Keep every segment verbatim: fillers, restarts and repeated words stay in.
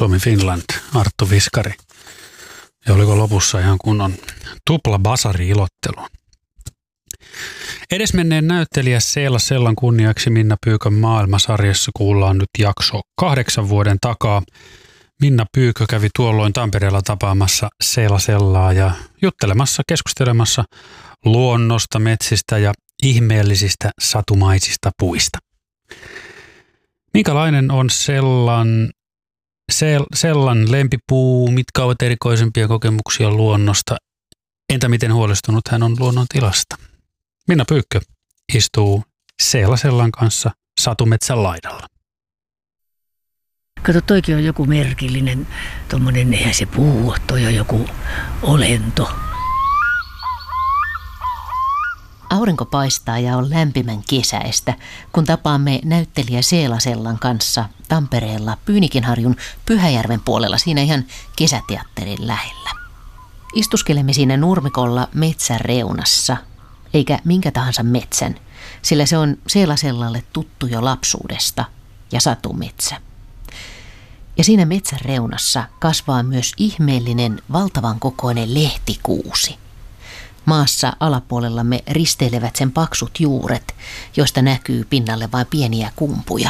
Suomi Finland, Arttu Viskari. Ja oliko lopussa ihan kunnon tupla basari-ilottelu. Edesmenneen näyttelijä Seela Sellan kunniaksi Minna Pyykön maailmasarjassa kuullaan nyt jakso kahdeksan vuoden takaa. Minna Pyykö kävi tuolloin Tampereella tapaamassa Seela Sellaa ja juttelemassa, keskustelemassa luonnosta, metsistä ja ihmeellisistä satumaisista puista. Minkälainen on Sellan, sel, Sellan lempipuu, mitkä ovat erikoisempia kokemuksia luonnosta? Entä miten huolestunut hän on luonnon tilasta? Minna Pyykkö istuu Seela Sellan kanssa satumetsän laidalla. Kato, toikin on joku merkillinen, tommonen, eihän se puu, toi on joku olento. Aurinko paistaa ja on lämpimän kesäistä, kun tapaamme näyttelijä Seela Sellan kanssa Tampereella Pyynikinharjun Pyhäjärven puolella siinä ihan kesäteatterin lähellä. Istuskelemme siinä nurmikolla metsän reunassa, eikä minkä tahansa metsän, sillä se on Seela Sellalle tuttu jo lapsuudesta ja satumetsä. Ja siinä metsän reunassa kasvaa myös ihmeellinen valtavan kokoinen lehtikuusi. Maassa alapuolellamme risteilevät sen paksut juuret, joista näkyy pinnalle vain pieniä kumpuja.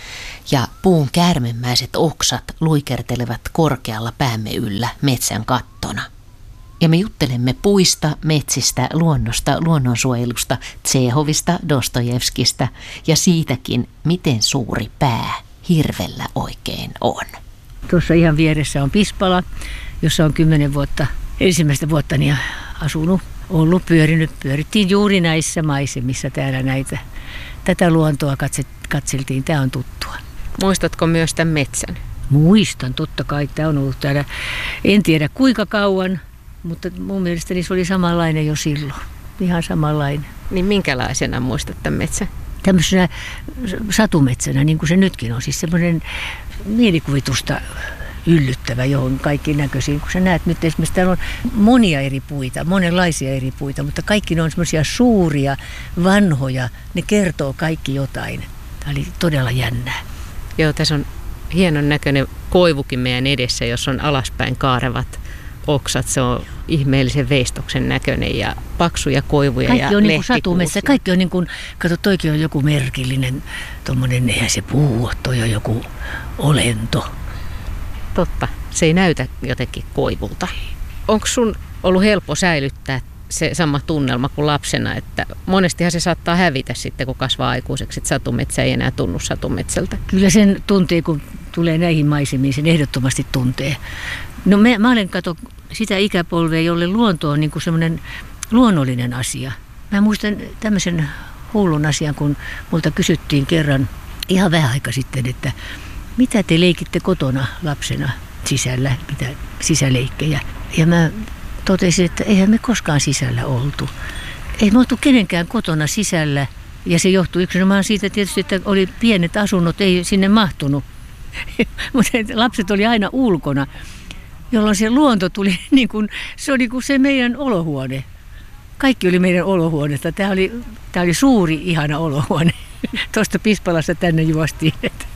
Ja puun käärmemäiset oksat luikertelevat korkealla päämme yllä metsän kattona. Ja me juttelemme puista, metsistä, luonnosta, luonnonsuojelusta, Tšehovista, Dostojevskista ja siitäkin, miten suuri pää hirvellä oikein on. Tuossa ihan vieressä on Pispala, jossa on kymmenen vuotta, ensimmäistä vuottani asunut, ollut, pyörinyt. Pyörittiin juuri näissä maisemissa täällä näitä. Tätä luontoa katseltiin, tämä on tuttua. Muistatko myös tämän metsän? Muistan, totta kai. Tämä on ollut täällä, en tiedä kuinka kauan, mutta mun mielestäni se oli samanlainen jo silloin. Ihan samanlainen. Niin minkälaisena muistat tämän metsän? Tämmöisenä satumetsänä, niin kuin se nytkin on. Siis semmoinen mielikuvitusta yllyttävä, johon kaikki näköisiin. Kun sä näet nyt esimerkiksi, täällä on monia eri puita, monenlaisia eri puita, mutta kaikki ne on semmoisia suuria, vanhoja. Ne kertoo kaikki jotain. Tämä oli todella jännää. Joo, tässä on hienon näköinen koivukin meidän edessä, jos on alaspäin kaarevat oksat. Se on ihmeellisen veistoksen näköinen ja paksuja koivuja kaikki ja on niin kuin lehtikuusia. satumetsä. Kaikki on niin kuin, kato, toikin on joku merkillinen, tommonen, eihän se puu, toi on joku olento. Totta, se ei näytä jotenkin koivulta. Onko sun ollut helppo säilyttää se sama tunnelma kuin lapsena, että monestihan se saattaa hävitä sitten, kun kasvaa aikuiseksi, että satumetsä ei enää tunnu satumetsältä? Kyllä sen tuntee, kun tulee näihin maisemiin, sen ehdottomasti tuntee. No mä, mä olen, kato, sitä ikäpolvea, jolle luonto on niin kuin semmoinen luonnollinen asia. Mä muistan tämmöisen hullun asian, kun multa kysyttiin kerran ihan vähän aika sitten, että mitä te leikitte kotona lapsena sisällä, mitä sisäleikkejä. Ja mä totesin, että eihän me koskaan sisällä oltu. Ei me oltu kenenkään kotona sisällä. Ja se johtui yksinomaan siitä tietysti, että oli pienet asunnot, ei sinne mahtunut. Mutta lapset oli aina ulkona, jolloin se luonto tuli, niin kuin, se oli kuin se meidän olohuone. Kaikki oli meidän olohuonetta. Tämä oli, tämä oli suuri, ihana olohuone. Tuosta Pispalasta tänne juostiin.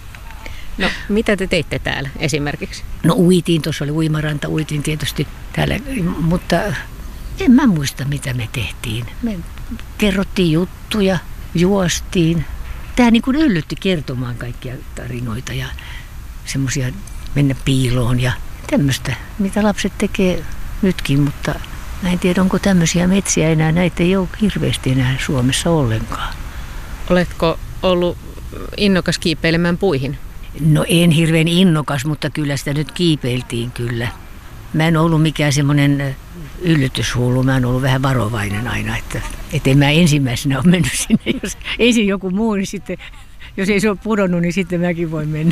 No, mitä te teitte täällä esimerkiksi? No uitiin, tuossa oli uimaranta, uitiin tietysti täällä, mutta en mä muista mitä me tehtiin. Me kerrottiin juttuja, juostiin. Tämä niin kuin yllytti kertomaan kaikkia tarinoita ja semmoisia mennä piiloon ja tämmöistä, mitä lapset tekee nytkin, mutta mä en tiedä, onko tämmöisiä metsiä enää, näitä ei ole hirveästi enää Suomessa ollenkaan. Oletko ollut innokas kiipeilemään puihin? No en hirveän innokas, mutta kyllä sitä nyt kiipeiltiin kyllä. Mä en ollut mikään semmoinen yllytyshullu, mä en ollut vähän varovainen aina, että en mä ensimmäisenä ole mennyt sinne. Jos ensin joku muu, niin sitten, jos ei se ole pudonnut, niin sitten mäkin voin mennä.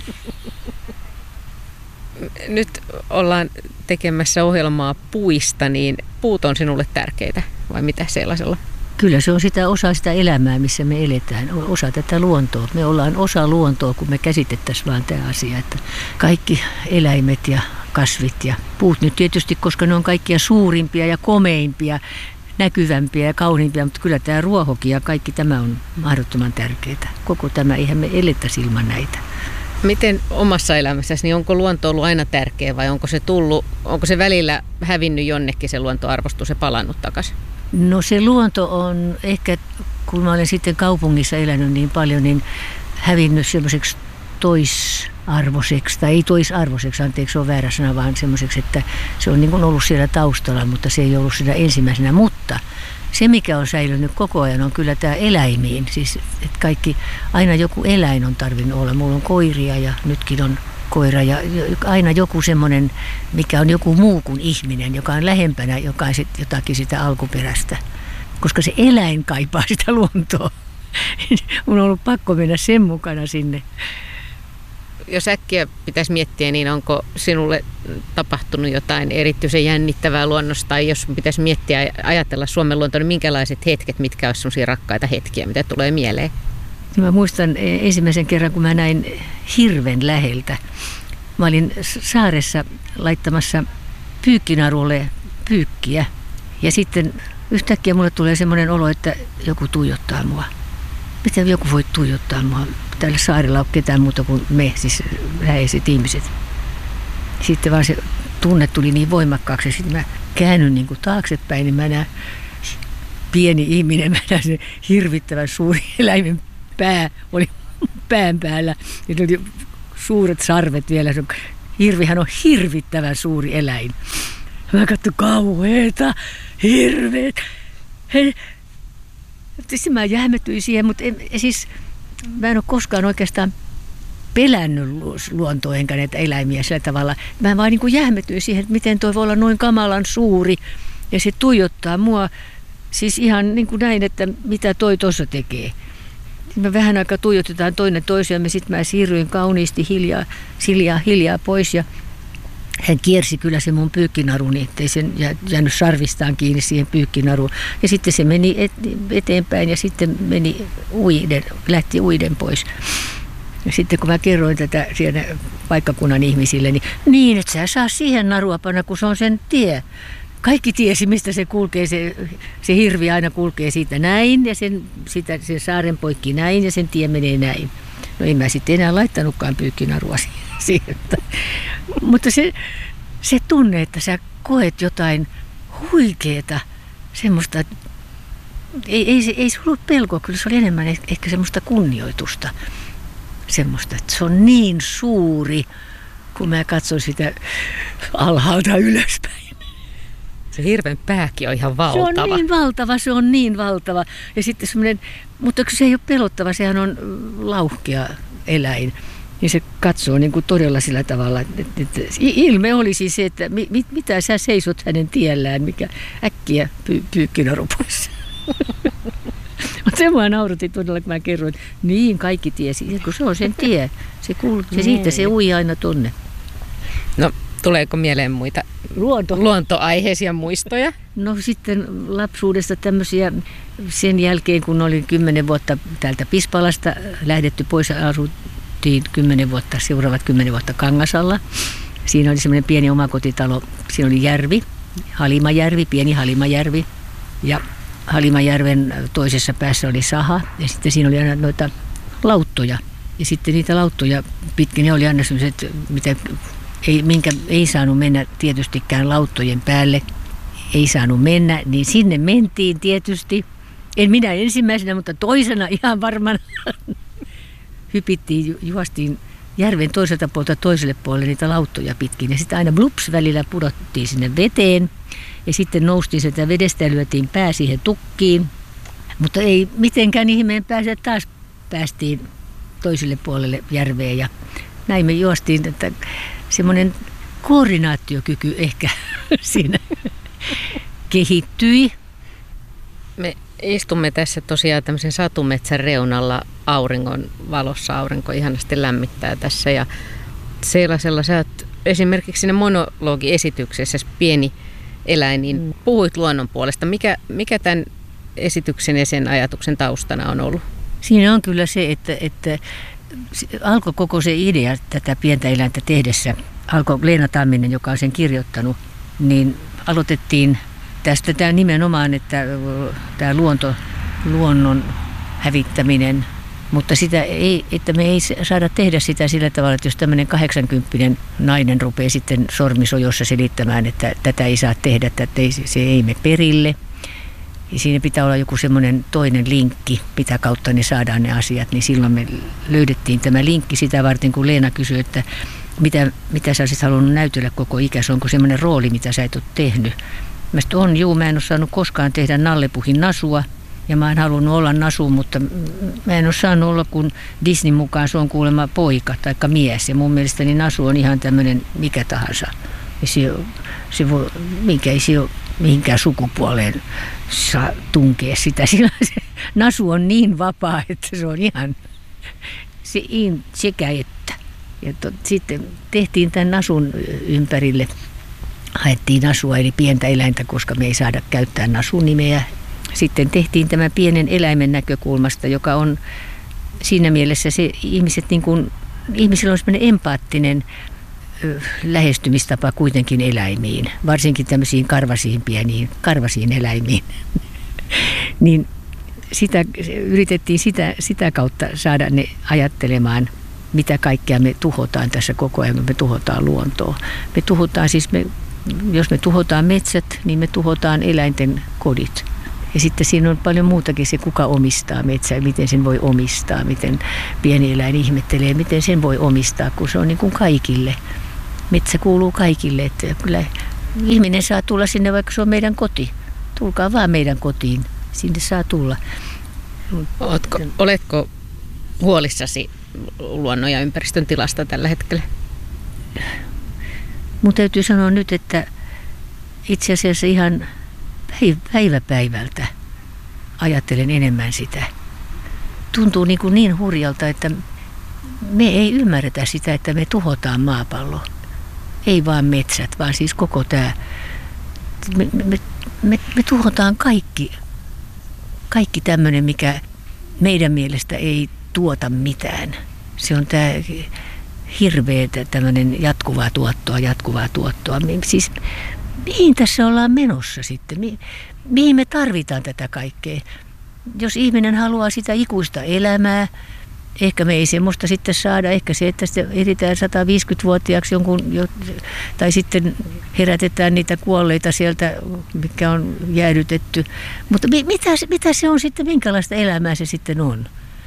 Nyt ollaan tekemässä ohjelmaa puista, niin puut on sinulle tärkeitä vai mitä sellaisella? Kyllä se on sitä osa sitä elämää, missä me eletään, osa tätä luontoa. Me ollaan osa luontoa, kun me käsitettäisiin vaan tämä asia, että kaikki eläimet ja kasvit ja puut nyt tietysti, koska ne on kaikkia suurimpia ja komeimpia, näkyvämpiä ja kauniimpia, mutta kyllä tämä ruohokin ja kaikki tämä on mahdottoman tärkeää. Koko tämä, eihän me elettäisi ilman näitä. Miten omassa elämässäsi, niin onko luonto ollut aina tärkeä vai onko se tullut, onko se välillä hävinnyt jonnekin se luontoarvostus ja palannut takaisin? No se luonto on ehkä, kun mä olen sitten kaupungissa elänyt niin paljon, niin hävinnyt semmoiseksi toisarvoiseksi, tai ei toisarvoiseksi, anteeksi, se on väärä sana, vaan semmoiseksi, että se on niin kuin ollut siellä taustalla, mutta se ei ollut siinä ensimmäisenä. Mutta se, mikä on säilynyt koko ajan, on kyllä tämä eläimiin. Siis, että kaikki, aina joku eläin on tarvinnut olla. Mulla on koiria ja nytkin on koira ja aina joku semmoinen, mikä on joku muu kuin ihminen, joka on lähempänä joka on sit jotakin sitä alkuperäistä. Koska se eläin kaipaa sitä luontoa. Mun on ollut pakko mennä sen mukana sinne. Jos äkkiä pitäisi miettiä, niin onko sinulle tapahtunut jotain erityisen jännittävää luonnosta, tai jos pitäisi miettiä ja ajatella Suomen luontoa, niin minkälaiset hetket, mitkä olisivat sellaisia rakkaita hetkiä, mitä tulee mieleen? Mä muistan ensimmäisen kerran, kun mä näin hirven läheltä. Mä olin saaressa laittamassa pyykkinarulle pyykkiä, ja sitten yhtäkkiä mulle tulee semmoinen olo, että joku tuijottaa mua. Miten joku voi tuijottaa mua? Täällä saarella on ketään muuta kuin me, siis läheiset ihmiset. Sitten vaan se tunne tuli niin voimakkaaksi, ja sitten mä käännyn niin kuin taaksepäin, niin mä näen pieni ihminen, mä näen sen hirvittävän suuri eläimen pää, oli pään päällä, ja oli suuret sarvet vielä. Hirvihän on hirvittävän suuri eläin. Mä katsoin, kauheeta, hirveet. Hei. Sitten mä jähmettyin siihen, mutta en, siis, mä en ole koskaan oikeastaan pelännyt luontoa enkä näitä eläimiä sillä tavalla. Mä vaan niin kuin jähmettyin siihen, että miten toi voi olla noin kamalan suuri ja se tuijottaa mua siis ihan niin kuin näin, että mitä toi tuossa tekee. Me vähän aikaa tuijotetaan toinen toisiamme, sitten mä siirryin kauniisti hiljaa, hiljaa, hiljaa pois ja hän kiersi kyllä se mun pyykkinaruni, ettei sen jäänyt sarvistaan kiinni siihen pyykkinaruun. Ja sitten se meni eteenpäin ja sitten meni uiden, lähti uiden pois. Ja sitten kun mä kerroin tätä siellä paikkakunnan ihmisille, niin niin, että sä saa siihen narua panna, kun se on sen tie. Kaikki tiesi, mistä se kulkee, se, se hirvi aina kulkee siitä näin ja sen, sitä, sen saaren poikki näin ja sen tie menee näin. No en mä sitten enää laittanutkaan pyykkinarua siihen. Mutta se, se tunne, että sä koet jotain huikeeta, semmoista, ei, ei, ei se ollut pelkoa, kyllä se oli enemmän ehkä semmoista kunnioitusta. Semmoista, että se on niin suuri, kun mä katson sitä alhaalta ylöspäin. Se hirven pääkin on ihan valtava. Se on niin valtava, se on niin valtava. Ja sitten semmoinen, mutta se ei ole pelottava, sehän on lauhkea eläin. Ja se katsoo niin kuin todella sillä tavalla, että, että ilme oli siis se, että mit, mitä sä seisot hänen tiellään, mikä äkkiä py, pyykkinaru pois. Mutta se mua nauratti todella, kun mä kerroin, että niin kaikki tiesi, kun se on sen tie. Se kulkee siitä, se ui aina tonne. No, tuleeko mieleen muita Luonto. luontoaiheisia muistoja? No sitten lapsuudesta tämmöisiä, sen jälkeen kun olin kymmenen vuotta täältä Pispalasta lähdetty pois ja asuttiin kymmenen vuotta, seuraavat kymmenen vuotta Kangasalla. Siinä oli semmoinen pieni omakotitalo, siinä oli järvi, Halimajärvi, pieni Halimajärvi ja Halimajärven toisessa päässä oli saha ja sitten siinä oli aina noita lauttoja. Ja sitten niitä lauttoja pitkin, ne oli aina sellaiset, mitä ei, minkä ei saanut mennä tietystikään lauttojen päälle, ei saanut mennä, niin sinne mentiin tietysti. En minä ensimmäisenä, mutta toisena ihan varmana. Hypittiin, juostiin järven toiselta puolta toiselle puolelle niitä lauttoja pitkin. Ja sitten aina blups välillä pudottiin sinne veteen. Ja sitten noustiin sieltä vedestä ja lyötiin pää siihen tukkiin. Mutta ei mitenkään ihmeen pääse, taas päästiin toiselle puolelle järveä. Ja näin me juostiin, että semmoinen koordinaatiokyky ehkä siinä kehittyi. Me istumme tässä tosiaan tämmöisen satumetsän reunalla auringon valossa. Aurinko ihanasti lämmittää tässä ja sellaisella sä oot esimerkiksi siinä monologiesityksessä pieni eläin, niin mm. puhuit luonnon puolesta. Mikä, mikä tämän esityksen ja sen ajatuksen taustana on ollut? Siinä on kyllä se, että, että alkoi koko se idea tätä pientä eläintä tehdessä. Alkoi Leena Tamminen, joka on sen kirjoittanut, niin aloitettiin tästä tämä nimenomaan, että tämä luonto, luonnon hävittäminen Mutta sitä ei, että me ei saada tehdä sitä sillä tavalla, että jos tämmöinen kahdeksankymppinen nainen rupeaa sitten sormisojossa selittämään, että tätä ei saa tehdä, että ei, se ei mene perille. Ja siinä pitää olla joku semmoinen toinen linkki, mitä kautta ne saadaan ne asiat, niin silloin me löydettiin tämä linkki sitä varten, kun Leena kysyi, että mitä, mitä sä olisit halunnut näytellä koko ikäsi, onko semmoinen rooli, mitä sä et ole tehnyt. Mä sit on, juu, mä en ole saanut koskaan tehdä Nallepuhin Nasua, ja mä en halunnut olla Nasu, mutta mä en ole saanut olla, kun Disneyn mukaan se on kuulemma poika tai mies, ja mun mielestäni Nasu on ihan tämmöinen mikä tahansa. Ja se, se voi, minkä ei se ole mihinkään sukupuoleen saa tunkea sitä, sillä se Nasu on niin vapaa, että se on ihan se in, sekä että. Ja to, sitten tehtiin tämän Nasun ympärille, haettiin Nasua eli pientä eläintä, koska me ei saada käyttää Nasun nimeä. Sitten tehtiin tämä pienen eläimen näkökulmasta, joka on siinä mielessä se ihmiset niin kuin, ihmisillä on sellainen empaattinen lähestymistapa kuitenkin eläimiin, varsinkin tämmöisiin karvasiin pieniin, karvasiin eläimiin. Niin sitä, yritettiin sitä, sitä kautta saada ne ajattelemaan, mitä kaikkea me tuhotaan tässä koko ajan, me tuhotaan luontoa. Me tuhotaan siis, me, jos me tuhotaan metsät, niin me tuhotaan eläinten kodit. Ja sitten siinä on paljon muutakin se, kuka omistaa metsää, miten sen voi omistaa, miten pieni eläin ihmettelee, miten sen voi omistaa, kun se on niin kuin kaikille. Metsä kuuluu kaikille, että kyllä ihminen saa tulla sinne, vaikka se on meidän koti. Tulkaa vaan meidän kotiin, sinne saa tulla. Oletko, oletko huolissasi luonnon ja ympäristön tilasta tällä hetkellä? Mun täytyy sanoa nyt, että itse asiassa ihan päivä päivältä ajattelen enemmän sitä. Tuntuu niin, kuin niin hurjalta, että me ei ymmärretä sitä, että me tuhotaan maapallo. Ei vaan metsät, vaan siis koko tämä. Me, me, me, me tuhotaan kaikki, kaikki tämmöinen, mikä meidän mielestä ei tuota mitään. Se on tämä hirveä tämmöinen jatkuvaa tuottoa, jatkuvaa tuottoa. Siis mihin tässä ollaan menossa sitten? Mi, mihin me tarvitaan tätä kaikkea? Jos ihminen haluaa sitä ikuista elämää, ehkä me ei semmoista sitten saada. Ehkä se, että sitten ehditään sataviisikymmentävuotiaaksi jonkun, tai sitten herätetään niitä kuolleita sieltä, mikä on jäädytetty. Mutta mitä, mitä se on sitten, minkälaista elämää se sitten on?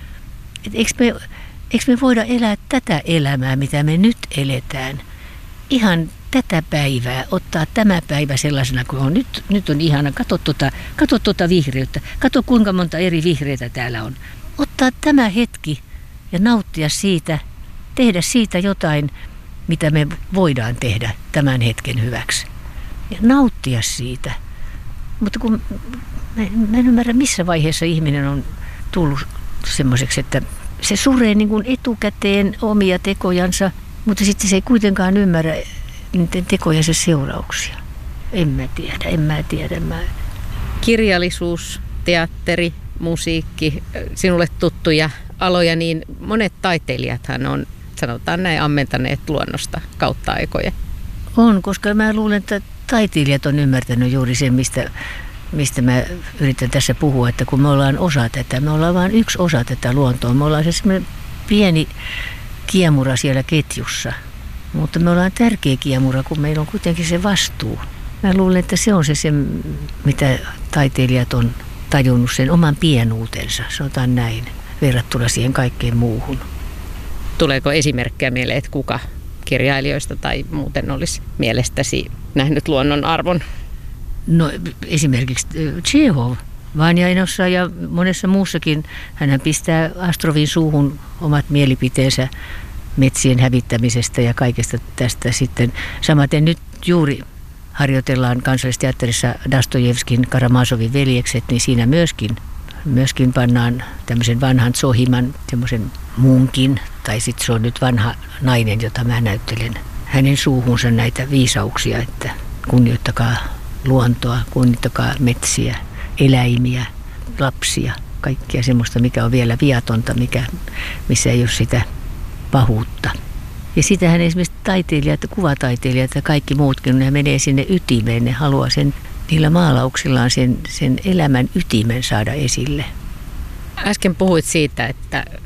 Et eikö, me, eikö me voida elää tätä elämää, mitä me nyt eletään? Ihan tätä päivää, ottaa tämä päivä sellaisena kuin on. Nyt, nyt on ihana, katso tuota, katso tuota vihreyttä, katso kuinka monta eri vihreitä täällä on. Ottaa tämä hetki ja nauttia siitä, tehdä siitä jotain, mitä me voidaan tehdä tämän hetken hyväksi. Ja nauttia siitä. Mutta kun mä, mä en ymmärrä, missä vaiheessa ihminen on tullut semmoiseksi, että se suree niin kuin etukäteen omia tekojansa, mutta sitten se ei kuitenkaan ymmärrä niiden tekojensa seurauksia. En mä tiedä, en mä tiedä. Mä... Kirjallisuus, teatteri, musiikki, sinulle tuttuja aloja, niin monet taiteilijathan on, sanotaan näin, ammentaneet luonnosta kautta aikoja. On, koska mä luulen, että taiteilijat on ymmärtänyt juuri sen, mistä, mistä mä yritän tässä puhua, että kun me ollaan osa tätä, me ollaan vain yksi osa tätä luontoa. Me ollaan se semmoinen pieni kiemura siellä ketjussa, mutta me ollaan tärkeä kiemura, kun meillä on kuitenkin se vastuu. Mä luulen, että se on se, se mitä taiteilijat on tajunnut, sen oman pienuutensa, sanotaan näin, verrattuna siihen kaikkeen muuhun. Tuleeko esimerkkejä mieleen, että kuka kirjailijoista tai muuten olisi mielestäsi nähnyt luonnon arvon? No esimerkiksi Tšehov, Vanjainossa ja monessa muussakin. Hänhän pistää Astrovin suuhun omat mielipiteensä metsien hävittämisestä ja kaikesta tästä sitten. Samaten nyt juuri harjoitellaan Kansallisteatterissa Dostojevskin Karamazovin veljekset, niin siinä myöskin, myöskin pannaan tämmöisen vanhan Zohiman, semmoisen munkin, tai sitten se on nyt vanha nainen, jota mä näyttelen, hänen suuhunsa näitä viisauksia, että kunnioittakaa luontoa, kunnioittakaa metsiä, eläimiä, lapsia, kaikkea semmoista, mikä on vielä viatonta, mikä, missä ei ole sitä pahuutta. Ja sitähän esimerkiksi taiteilijat, kuvataiteilijat ja kaikki muutkin, ne menee sinne ytimeen, ne haluaa sen, niillä maalauksillaan sen, sen elämän ytimen saada esille. Äsken puhuit siitä, että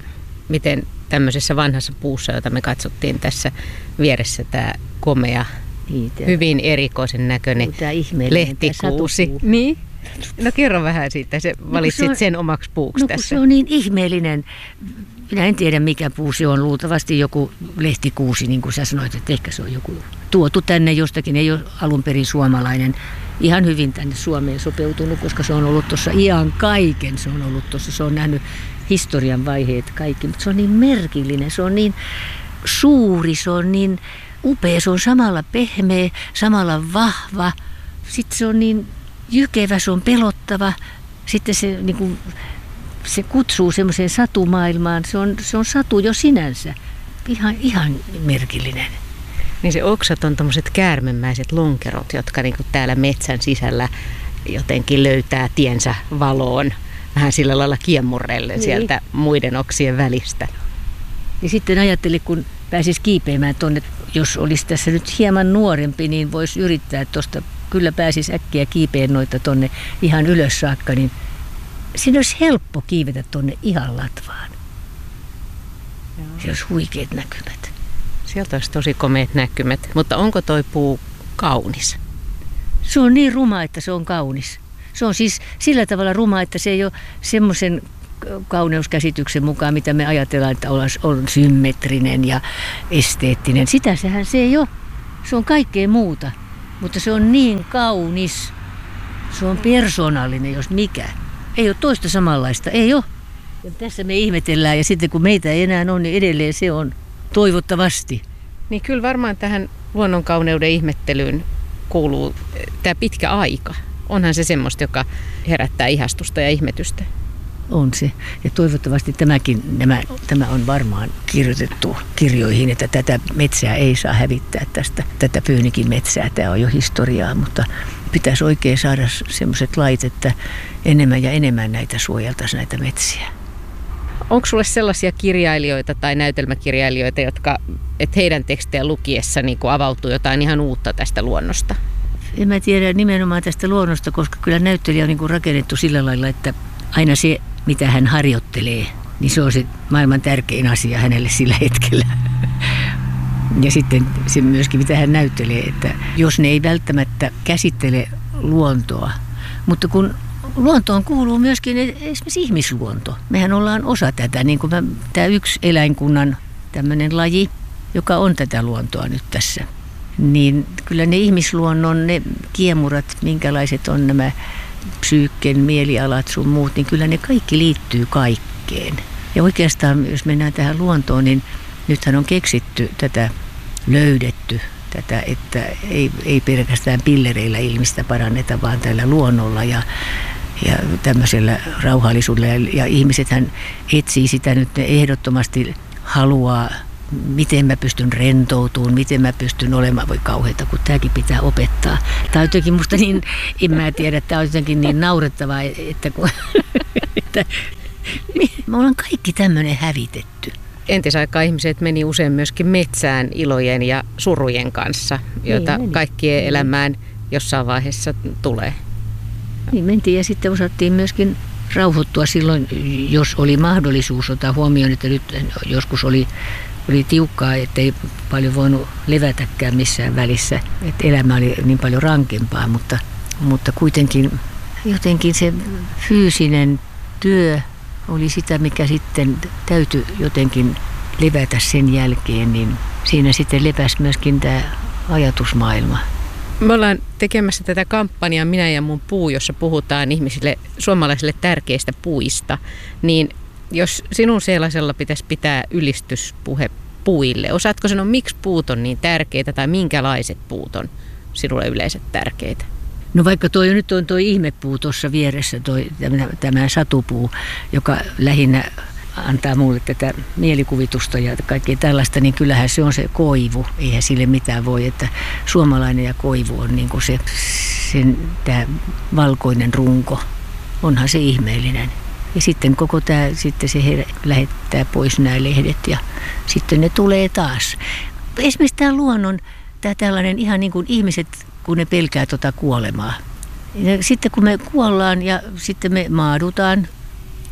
miten tämmöisessä vanhassa puussa, jota me katsottiin tässä vieressä, tämä komea, Niitä. hyvin erikoisen näköinen Tämä ihmeellinen, lehtikuusi. tämä Niin? No kerro vähän siitä, sä valitsit se on, sen omaksi puuksi no, tässä. Se on niin ihmeellinen. Minä en tiedä mikä puu se on, luultavasti joku lehtikuusi, niin kuin sä sanoit, että ehkä se on joku tuotu tänne jostakin, ei ole alun perin suomalainen. Ihan hyvin tänne Suomeen sopeutunut, koska se on ollut tuossa iän kaiken, se on ollut tuossa, se on nähnyt historian vaiheet kaikki, mutta se on niin merkillinen, se on niin suuri, se on niin upea, se on samalla pehmeä, samalla vahva, sitten se on niin jykevä, se on pelottava, sitten se, niin kuin, se kutsuu semmoiseen satumaailmaan, se on, se on satu jo sinänsä, ihan, ihan merkillinen. Niin se oksat on tommoset käärmemäiset lonkerot, jotka niinku täällä metsän sisällä jotenkin löytää tiensä valoon vähän sillä lailla kiemurrelle niin. Sieltä muiden oksien välistä. Ja sitten ajattelin, kun pääsisi kiipeämään tuonne, jos olisi tässä nyt hieman nuorempi, niin voisi yrittää tuosta, kyllä pääsisi äkkiä kiipeän noita tuonne ihan ylös saakka, niin siinä olisi helppo kiivetä tuonne ihan latvaan. Joo. Se olisi huikeat näkymät. Sieltä olisi tosi komeat näkymät, mutta onko toi puu kaunis? Se on niin ruma, että se on kaunis. Se on siis sillä tavalla ruma, että se ei ole semmoisen kauneuskäsityksen mukaan, mitä me ajatellaan, että on symmetrinen ja esteettinen. Sitä sehän se ei ole. Se on kaikkea muuta, mutta se on niin kaunis. Se on persoonallinen, jos mikä. Ei ole toista samanlaista, ei ole. Ja tässä me ihmetellään ja sitten kun meitä ei enää ole, niin edelleen se on. Toivottavasti. Niin kyllä varmaan tähän luonnonkauneuden ihmettelyyn kuuluu tämä pitkä aika. Onhan se semmoista, joka herättää ihastusta ja ihmetystä. On se. Ja toivottavasti tämäkin, nämä, tämä on varmaan kirjoitettu kirjoihin, että tätä metsää ei saa hävittää tästä. Tätä Pyynikin metsää, tämä on jo historiaa, mutta pitäisi oikein saada semmoiset lait, että enemmän ja enemmän näitä suojeltaisiin näitä metsiä. Onko sulle sellaisia kirjailijoita tai näytelmäkirjailijoita, jotka, että heidän tekstejä lukiessa niin kuin avautuu jotain ihan uutta tästä luonnosta? En mä tiedä nimenomaan tästä luonnosta, koska kyllä näyttelijä on niin kuin rakennettu sillä lailla, että aina se, mitä hän harjoittelee, niin se on se maailman tärkein asia hänelle sillä hetkellä. Ja sitten se myöskin, mitä hän näyttelee, että jos ne ei välttämättä käsittele luontoa, mutta kun luontoon kuuluu myöskin esimerkiksi ihmisluonto. Mehän ollaan osa tätä, niin kuin tämä yksi eläinkunnan tämmöinen laji, joka on tätä luontoa nyt tässä. Niin kyllä ne ihmisluonnon, ne kiemurat, minkälaiset on nämä psyykken, mielialat sun muut, niin kyllä ne kaikki liittyy kaikkeen. Ja oikeastaan, jos mennään tähän luontoon, niin nythän on keksitty tätä, löydetty tätä, että ei, ei pelkästään pillereillä ilmistä paranneta, vaan tällä luonnolla ja ja tämmöisellä rauhallisuudella. Ja ihmisethän etsii sitä nyt, ne ehdottomasti haluaa, miten mä pystyn rentoutumaan, miten mä pystyn olemaan, voi kauheita, kun tämäkin pitää opettaa. Tämä on jotenkin musta niin, en mä tiedä, tämä on jotenkin niin naurettavaa, että kun, että me ollaan kaikki tämmöinen hävitetty. Entisaikaan ihmiset meni usein myöskin metsään ilojen ja surujen kanssa, joita niin, kaikkien elämään jossain vaiheessa tulee. Niin mentiin ja sitten osattiin myöskin rauhoittua silloin, jos oli mahdollisuus ottaa huomioon, että nyt joskus oli, oli tiukkaa, ettei paljon voinut levätäkään missään välissä. Että elämä oli niin paljon rankempaa, mutta, mutta kuitenkin jotenkin se fyysinen työ oli sitä, mikä sitten täytyi jotenkin levätä sen jälkeen, niin siinä sitten lepäsi myöskin tämä ajatusmaailma. Me ollaan tekemässä tätä kampanjaa Minä ja mun puu, jossa puhutaan ihmisille, suomalaisille tärkeistä puista. Niin jos sinun sellaisella pitäisi pitää ylistyspuhe puille, osaatko sanoa, miksi puut on niin tärkeitä tai minkälaiset puut on sinulle yleensä tärkeitä? No vaikka toi, nyt on tuo ihmepuu tuossa vieressä, toi, tämä, tämä satupuu, joka lähinnä antaa mulle tätä mielikuvitusta ja kaikkea tällaista, niin kyllähän se on se koivu. Eihän sille mitään voi, että suomalainen ja koivu on niin kuin se, sen, tämä valkoinen runko. Onhan se ihmeellinen. Ja sitten koko tämä, sitten se her- lähettää pois nämä lehdet ja sitten ne tulee taas. Esimerkiksi tämä luonnon, tämä tällainen ihan niin kuin ihmiset, kun ne pelkää tuota kuolemaa. Ja sitten kun me kuollaan ja sitten me maadutaan,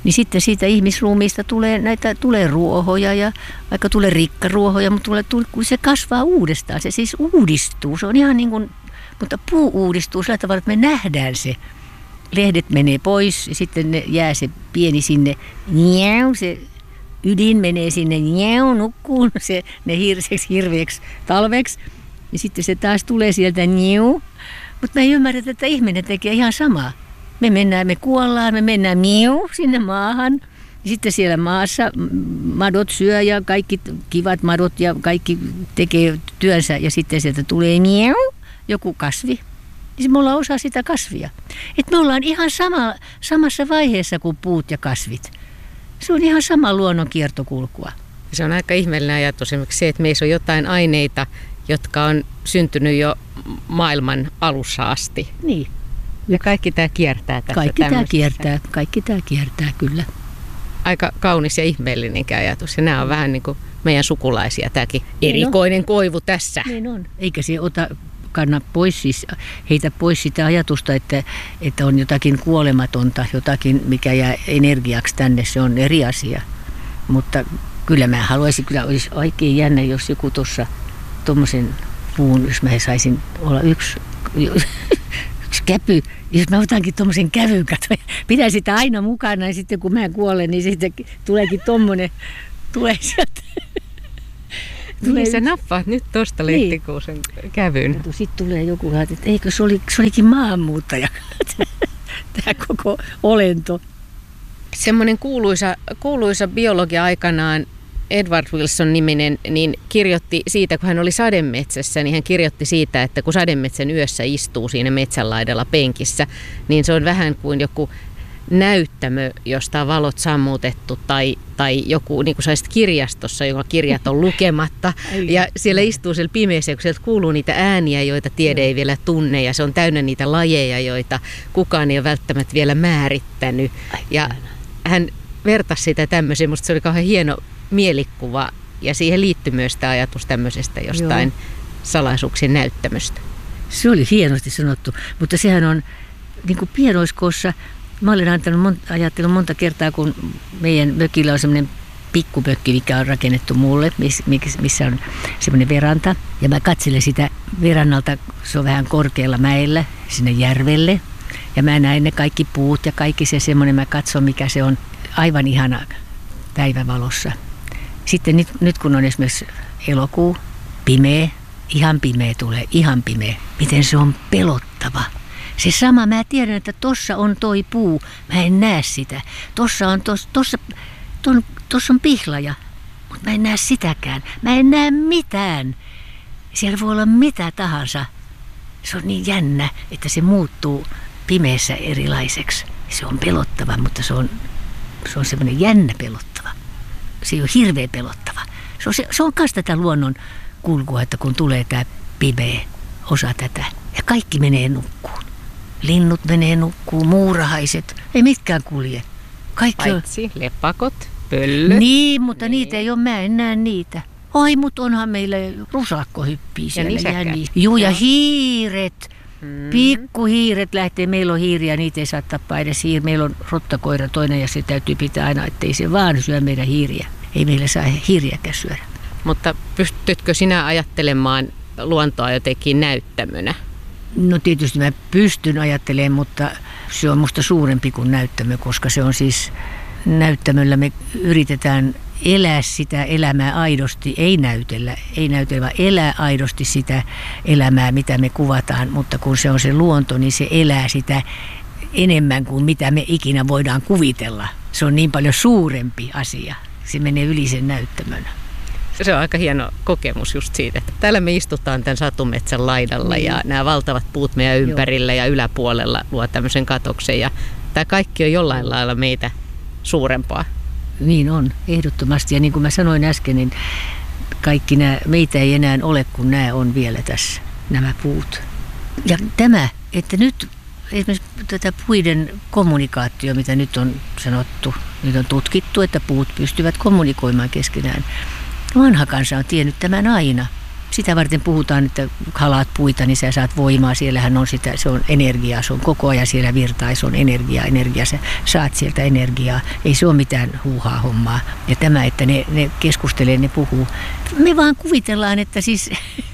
niin sitten siitä ihmisruumiista tulee näitä tulee ruohoja ja vaikka tulee rikkaruohoja, mutta tulee, tulee, kun se kasvaa uudestaan, se siis uudistuu. Se on ihan niin kuin, mutta puu uudistuu sillä tavalla, että me nähdään se. Lehdet menee pois ja sitten ne jää se pieni sinne, njäu, se ydin menee sinne, njäu, nukkuun se, ne hirseksi hirveäksi talveksi. Ja sitten se taas tulee sieltä njäu. Mutta me ei ymmärretä, että ihminen tekee ihan samaa. Me mennään, me kuollaan, me mennään miu sinne maahan. Ja sitten siellä maassa madot syö ja kaikki kivat madot ja kaikki tekee työnsä. Ja sitten sieltä tulee miu, joku kasvi. Niin me ollaan osa sitä kasvia. Et me ollaan ihan sama, samassa vaiheessa kuin puut ja kasvit. Se on ihan sama luonnon kiertokulkua. Se on aika ihmeellinen ajatus esimerkiksi se, että meissä on jotain aineita, jotka on syntynyt jo maailman alussa asti. Niin. Ja kaikki tämä kiertää tässä Kaikki tämä tämmöisessä. kiertää, kaikki tämä kiertää kyllä. Aika kaunis ja ihmeellinenkin ajatus. Ja nämä on vähän niin kuin meidän sukulaisia, tämäkin erikoinen koivu tässä. Niin on. Eikä se ota, kanna pois, siis heitä pois sitä ajatusta, että, että on jotakin kuolematonta, jotakin mikä jää energiaksi tänne, se on eri asia. Mutta kyllä mä haluaisin, kyllä olisi oikein jännä, jos joku tuossa tuommoisen puun, jos mä saisin olla yksi, yksi käpy, jos mä otankin tuommoisen kävyn, katso, pidän sitä aina mukana ja sitten kun mä kuolen, niin sitten tuleekin tuommoinen, tulee sieltä. Niin sä nappaat nyt tuosta lehtikuusen kävyn. Sitten tulee joku, että eikö se, oli, se olikin maanmuuttaja, tämä koko olento. Semmoinen kuuluisa, kuuluisa biologia aikanaan, Edward Wilson-niminen, niin kirjoitti siitä, kun hän oli sademetsässä, niin hän kirjoitti siitä, että kun sademetsän yössä istuu siinä metsän laidalla penkissä, niin se on vähän kuin joku näyttämö, josta on valot sammutettu tai, tai joku niin kuin saisit kirjastossa, jonka kirjat on lukematta. Ja siellä istuu siellä pimeässä, kun sieltä kuuluu niitä ääniä, joita tiede ei vielä tunne ja se on täynnä niitä lajeja, joita kukaan ei ole välttämättä vielä määrittänyt. Ja hän vertasi sitä tämmöiseen, musta se oli kauhean hieno mielikuva ja siihen liittyy myös tämä ajatus tämmöisestä jostain Joo. salaisuuksien näyttämöstä. Se oli hienosti sanottu, mutta sehän on niin kuin pienoiskoossa. Mä olen ajatellut monta kertaa, kun meidän mökillä on semmoinen pikkupökki, mikä on rakennettu mulle, missä on semmoinen veranta. Ja mä katselen sitä verannalta, se on vähän korkealla mäellä, sinne järvelle. Ja mä näen ne kaikki puut ja kaikki se semmoinen, mä katson mikä se on aivan ihana päivävalossa. Sitten nyt, nyt kun on esimerkiksi elokuu, pimeä, ihan pimeä tulee, ihan pimeä. Miten se on pelottava. Se sama, mä tiedän, että tossa on toi puu, mä en näe sitä. Tossa on, tos, tossa, ton, tossa on pihlaja, mutta mä en näe sitäkään. Mä en näe mitään. Siellä voi olla mitä tahansa. Se on niin jännä, että se muuttuu pimeässä erilaiseksi. Se on pelottava, mutta se on, se on semmoinen jännä pelottava. Se ei ole hirveä pelottava. Se on, se, se on myös tätä luonnon kulkua, että kun tulee tämä pimeä osa tätä ja kaikki menee nukkuun. Linnut menee nukkuun, muurahaiset, ei mitkään kulje. Kaikki Paitsi on... lepakot, pöllöt. Niin, mutta niin. Niitä ei ole, mä en näe niitä. Oi, mutta onhan meillä rusakko hyppii siellä. Ja niin. Juu, ja hiiret. Hmm. Pikkuhiiret lähtee, meillä on hiiriä, niitä ei saa tappaa edes hiiri. Meillä on rottakoira toinen ja se täytyy pitää aina, ettei se vaan syö meidän hiiriä. Ei meillä saa hiiriäkään syödä. Mutta pystytkö sinä ajattelemaan luontoa jotenkin näyttämönä? No tietysti mä pystyn ajattelemaan, mutta se on musta suurempi kuin näyttämö, koska se on siis näyttämöllä me yritetään elää sitä elämää aidosti, ei näytellä, ei näytellä, vaan elää aidosti sitä elämää, mitä me kuvataan, mutta kun se on se luonto, niin se elää sitä enemmän kuin mitä me ikinä voidaan kuvitella. Se on niin paljon suurempi asia, se menee yli sen näyttämön. Se on aika hieno kokemus just siitä, että täällä me istutaan tämän satumetsän laidalla niin. Ja nämä valtavat puut meidän ympärillä Joo. ja yläpuolella luo tämmöisen katoksen ja tämä kaikki on jollain lailla meitä suurempaa. Niin on, ehdottomasti ja niin kuin mä sanoin äsken, niin kaikki nämä, meitä ei enää ole kuin nämä on vielä tässä, nämä puut. Ja tämä, että nyt esimerkiksi tätä puiden kommunikaatio, mitä nyt on sanottu, nyt on tutkittu, että puut pystyvät kommunikoimaan keskenään. Vanha kansa on tiennyt tämän aina. sitä varten puhutaan, että halaat puita, niin sä saat voimaa. Siellähän on sitä, se on energiaa, se on koko ajan siellä virtaa, se on energiaa, energiaa, sä saat sieltä energiaa. Ei se ole mitään huuhaa hommaa. Ja tämä, että ne, ne keskustelee, ne puhuu. Me vaan kuvitellaan, että siis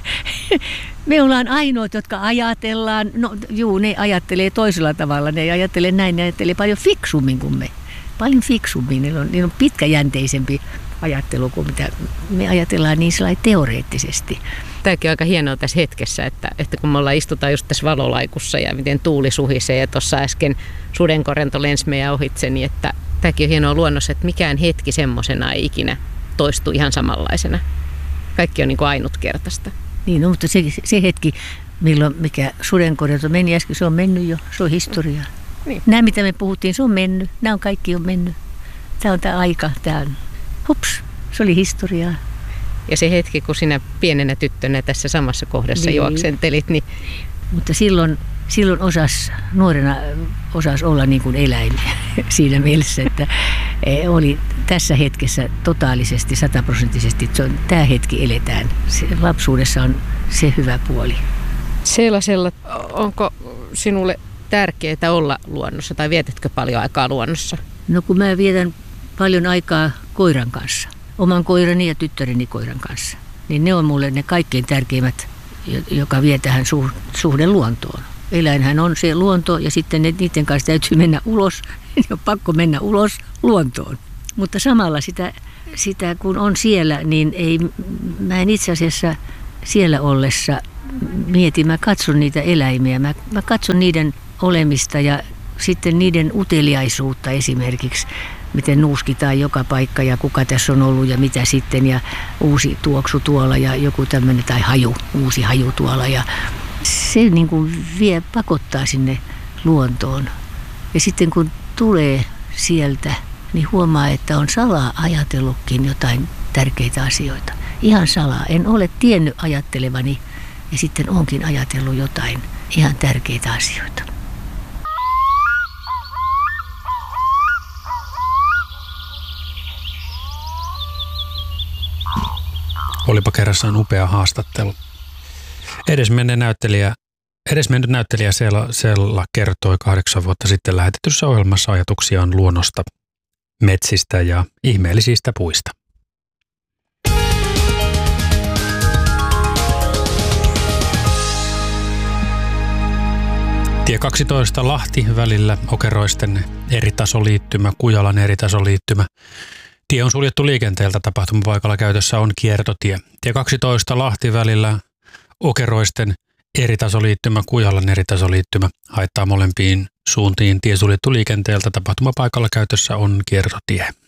me ollaan ainoat, jotka ajatellaan, no juu, ne ajattelee toisella tavalla, ne ei ajattele näin, ne ajattelee paljon fiksummin kuin me. Paljon fiksummin, niillä on, niillä on pitkäjänteisempi ajattelu kuin mitä me ajatellaan niin sellainen teoreettisesti. Tämäkin on aika hienoa tässä hetkessä, että, että kun me ollaan istutaan just tässä valolaikussa ja miten tuuli suhisee ja tuossa äsken sudenkorento lensi meidän ohitse, niin että tämäkin on hienoa luonnossa, että mikään hetki semmosena ei ikinä toistu ihan samanlaisena. Kaikki on niin kuin ainutkertaista. Niin, no, mutta se, se hetki, milloin mikä sudenkorento meni äsken, se on mennyt jo, se on historiaa. Niin. Nämä, mitä me puhuttiin, se on mennyt. Nämä on kaikki on mennyt. Tämä on tämä aika. Tämä on, hups, se oli historiaa. Ja se hetki, kun sinä pienenä tyttönä tässä samassa kohdassa niin juoksentelit, niin... Mutta silloin, silloin osas, nuorena osasi olla niin kuin eläimiä siinä mielessä, että oli tässä hetkessä totaalisesti, sataprosenttisesti. Tämä hetki eletään. Se, lapsuudessa on se hyvä puoli. Sellaisella, onko sinulle tärkeää olla luonnossa tai vietätkö paljon aikaa luonnossa? No kun mä vietän paljon aikaa koiran kanssa, oman koirani ja tyttäreni koiran kanssa, niin ne on mulle ne kaikkein tärkeimmät, joka vie tähän suhde luontoon. Eläinhän on se luonto ja sitten ne, niiden kanssa täytyy mennä ulos, on pakko mennä ulos luontoon. Mutta samalla sitä, sitä kun on siellä, niin ei, mä en itse asiassa siellä ollessa mieti, mä katson niitä eläimiä, mä, mä katson niiden olemista ja sitten niiden uteliaisuutta esimerkiksi, miten nuuskitaan joka paikka ja kuka tässä on ollut ja mitä sitten ja uusi tuoksu tuolla ja joku tämmöinen tai haju, uusi haju tuolla ja se niin kuin vie, pakottaa sinne luontoon. Ja sitten kun tulee sieltä, niin huomaa, että on salaa ajatellutkin jotain tärkeitä asioita. Ihan salaa. En ole tiennyt ajattelevani ja sitten onkin ajatellut jotain ihan tärkeitä asioita. Olipa kerrassaan upea haastattelu. Edesmennyt näyttelijä, edesmennyt näyttelijä Seela, Seela kertoi kahdeksan vuotta sitten lähetetyssä ohjelmassa ajatuksiaan luonnosta, metsistä ja ihmeellisistä puista. Tie kaksitoista Lahti välillä Okeroisten eritasoliittymä, Kujalan eritasoliittymä. Tie on suljettu liikenteeltä, tapahtumapaikalla käytössä on kiertotie. Tie kaksitoista Lahti välillä Okeroisten eritasoliittymä, Kujalan eritasoliittymä haittaa molempiin suuntiin. Tie suljettu liikenteeltä, tapahtumapaikalla käytössä on kiertotie.